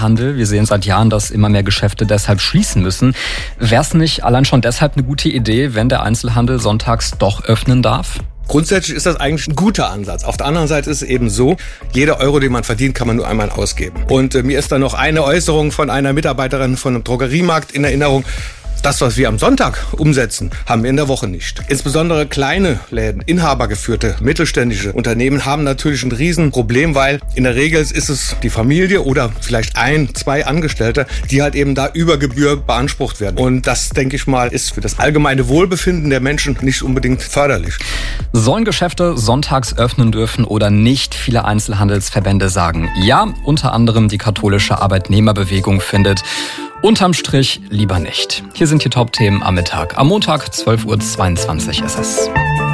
Handel. Wir sehen seit Jahren, dass immer mehr Geschäfte deshalb schließen müssen. Wäre es nicht allein schon deshalb eine gute Idee, wenn der Einzelhandel sonntags doch öffnen darf? Grundsätzlich ist das eigentlich ein guter Ansatz. Auf der anderen Seite ist es eben so, jeder Euro, den man verdient, kann man nur einmal ausgeben. Und mir ist da noch eine Äußerung von einer Mitarbeiterin von einem Drogeriemarkt in Erinnerung. Das, was wir am Sonntag umsetzen, haben wir in der Woche nicht. Insbesondere kleine Läden, inhabergeführte, mittelständische Unternehmen haben natürlich ein Riesenproblem, weil in der Regel ist es die Familie oder vielleicht 1, 2 Angestellte, die halt eben da über Gebühr beansprucht werden. Und das, denke ich mal, ist für das allgemeine Wohlbefinden der Menschen nicht unbedingt förderlich. Sollen Geschäfte sonntags öffnen dürfen oder nicht? Viele Einzelhandelsverbände sagen ja. Unter anderem die katholische Arbeitnehmerbewegung findet unterm Strich lieber nicht. Hier sind die Top-Themen am Mittag. Am Montag 12:22 Uhr ist es.